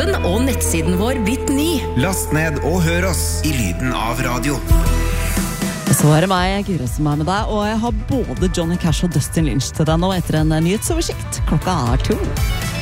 appen og nettsiden vår blitt ny. Last ned og hør oss i lyden av radio. Så det meg, Gure, som med deg, og jeg har både Johnny Cash og Dustin Lynch til deg nå etter en nyhetsoversikt. Klokka 2.